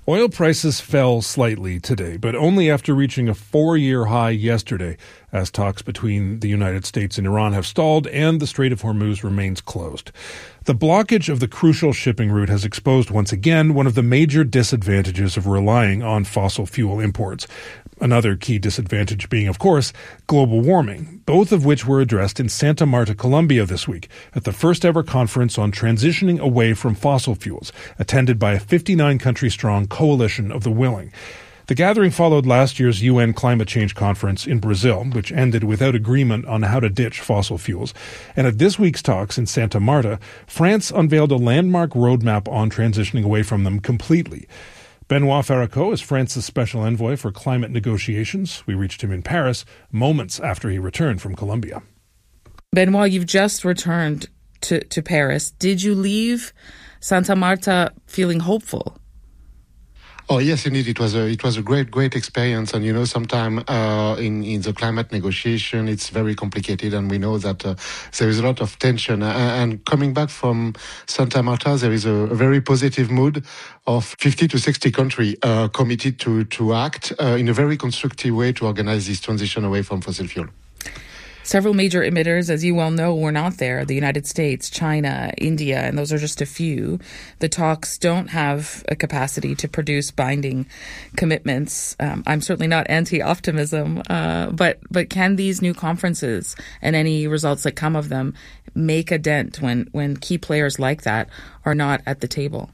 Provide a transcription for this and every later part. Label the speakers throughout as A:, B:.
A: Oil prices fell slightly today, but only after reaching a 4-year high yesterday, as talks between the United States and Iran have stalled and the Strait of Hormuz remains closed. The blockage of the crucial shipping route has exposed once again one of the major disadvantages of relying on fossil fuel imports. Another key disadvantage being, of course, global warming, both of which were addressed in Santa Marta, Colombia this week at the first ever conference on transitioning away from fossil fuels, attended by a 59-country-strong coalition of the willing. The gathering followed last year's UN climate change conference in Brazil, which ended without agreement on how to ditch fossil fuels. And at this week's talks in Santa Marta, France unveiled a landmark roadmap on transitioning away from them completely. Benoit Faraco is France's special envoy for climate negotiations. We reached him in Paris moments after he returned from Colombia.
B: Benoit, you've just returned to Paris. Did you leave Santa Marta feeling hopeful?
C: Oh yes, indeed, it was a great experience, and sometimes in the climate negotiation it's very complicated, and we know that there is a lot of tension. And coming back from Santa Marta, there is a very positive mood of 50 to 60 countries committed to act in a very constructive way to organize this transition away from fossil fuel.
B: Several major emitters, as you well know, were not there. The United States, China, India, and those are just a few. The talks don't have a capacity to produce binding commitments. I'm certainly not anti-optimism, but can these new conferences and any results that come of them make a dent when key players like that are not at the table?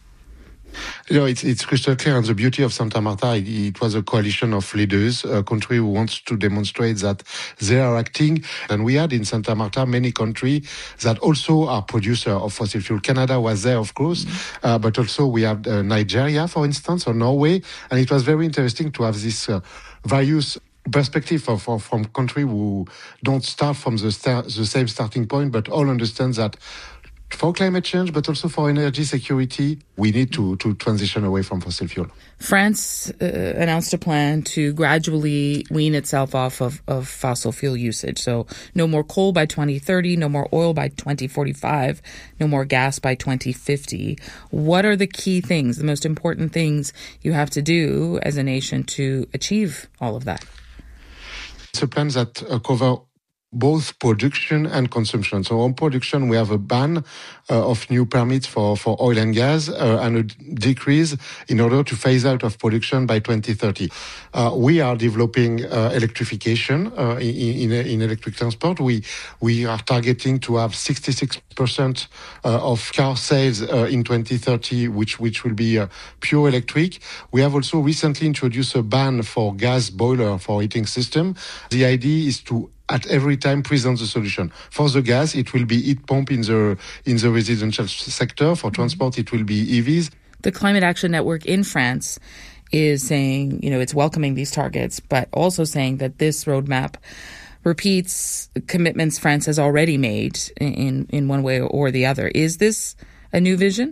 C: It's crystal clear, and the beauty of Santa Marta, it was a coalition of leaders, a country who wants to demonstrate that they are acting. And we had in Santa Marta many countries that also are producers of fossil fuel. Canada was there, of course, but also we have Nigeria, for instance, or Norway. And it was very interesting to have this various perspective from countries who don't start from the same starting point, but all understand that for climate change, but also for energy security, we need to transition away from fossil fuel.
B: France announced a plan to gradually wean itself off of fossil fuel usage. So no more coal by 2030, no more oil by 2045, no more gas by 2050. What are the key things, the most important things you have to do as a nation to achieve all of that?
C: It's a plan that covers both production and consumption. So on production, we have a ban of new permits for oil and gas and a decrease in order to phase out of production by 2030. We are developing electrification in electric transport. We are targeting to have 66% of car sales in 2030, which will be pure electric. We have also recently introduced a ban for gas boiler for heating system. The idea is to at every time present the solution. For the gas, it will be heat pump in the residential sector. For transport, it will be EVs.
B: The Climate Action Network in France is saying, it's welcoming these targets, but also saying that this roadmap repeats commitments France has already made in one way or the other. Is this a new vision?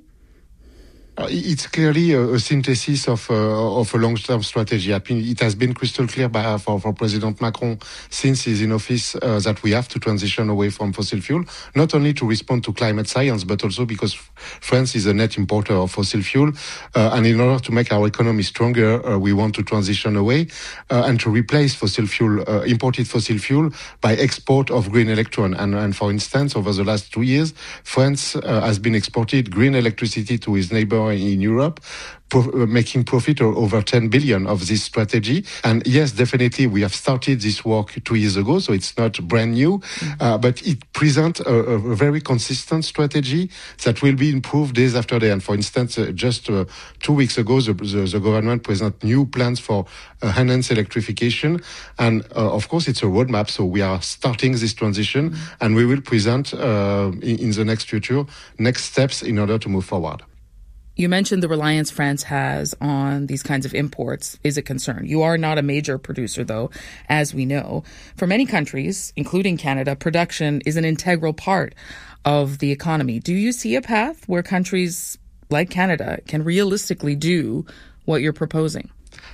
C: It's clearly a synthesis of a long-term strategy. I mean, it has been crystal clear for President Macron since he's in office that we have to transition away from fossil fuel, not only to respond to climate science, but also because France is a net importer of fossil fuel. And in order to make our economy stronger, we want to transition away and to replace fossil fuel, imported fossil fuel by export of green electron. And for instance, over the last 2 years, France has been exported green electricity to its neighbor in Europe, making profit over 10 billion of this strategy. And yes, definitely, we have started this work 2 years ago, so it's not brand new, but it presents a very consistent strategy that will be improved days after day. And for instance, just 2 weeks ago, the government presented new plans for enhanced electrification. And of course, it's a roadmap, so we are starting this transition, and we will present in the next future next steps in order to move forward.
B: You mentioned the reliance France has on these kinds of imports is a concern. You are not a major producer, though, as we know. For many countries, including Canada, production is an integral part of the economy. Do you see a path where countries like Canada can realistically do what you're proposing?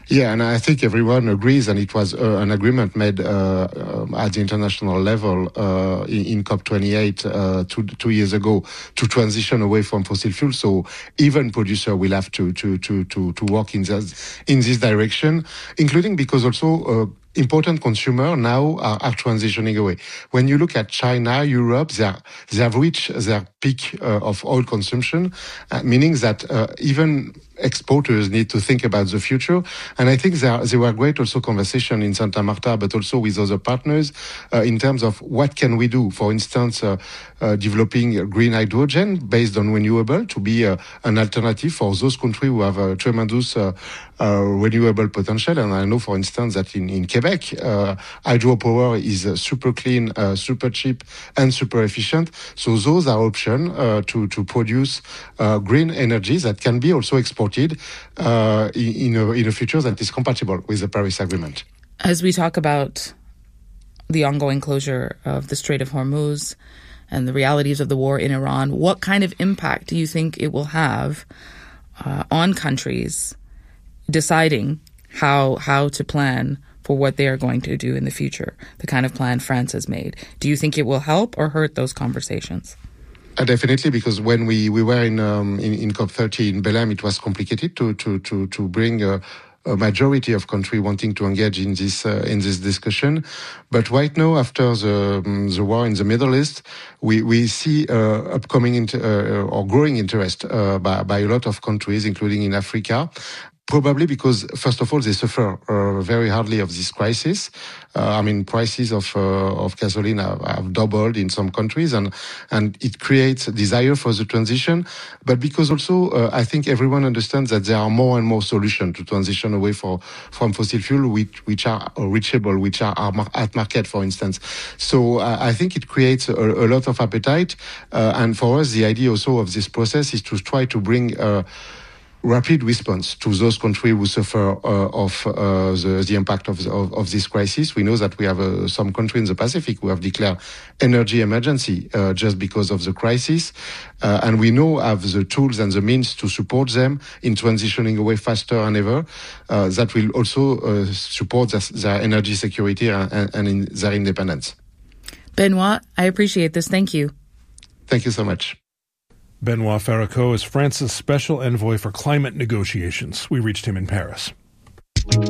C: Yeah, and I think everyone agrees, and it was an agreement made at the international level in COP28 two years ago to transition away from fossil fuels. So even producer will have to work in this direction, including because also important consumers now are transitioning away. When you look at China, Europe, they have reached their peak of oil consumption, meaning that even exporters need to think about the future. And I think there were great also conversation in Santa Marta, but also with other partners in terms of what can we do. For instance, developing green hydrogen based on renewable to be an alternative for those countries who have a tremendous renewable potential. And I know, for instance, that in Quebec, hydropower is super clean, super cheap, and super efficient. So those are options to produce green energy that can be also exported in a future that is compatible with the Paris Agreement.
B: As we talk about the ongoing closure of the Strait of Hormuz and the realities of the war in Iran, what kind of impact do you think it will have on countries deciding how to plan for what they are going to do in the future, the kind of plan France has made? Do you think it will help or hurt those conversations?
C: Definitely, because when we were in COP30 in Belém, it was complicated to bring a majority of countries wanting to engage in this discussion. But right now, after the war in the Middle East, we see upcoming or growing interest by a lot of countries, including in Africa. Probably because, first of all, they suffer very hardly of this crisis. Prices of gasoline have doubled in some countries, and it creates a desire for the transition. But because also, I think everyone understands that there are more and more solutions to transition away from fossil fuel, which are reachable, which are at market, for instance. So I think it creates a lot of appetite. And for us, the idea also of this process is to try to bring rapid response to those countries who suffer of the impact of this crisis. We know that we have some countries in the Pacific who have declared energy emergency just because of the crisis, and we know have the tools and the means to support them in transitioning away faster than ever. That will also support their energy security and in their independence.
B: Benoit, I appreciate this. Thank you.
C: Thank you so much.
A: Benoit Faraco is France's special envoy for climate negotiations. We reached him in Paris.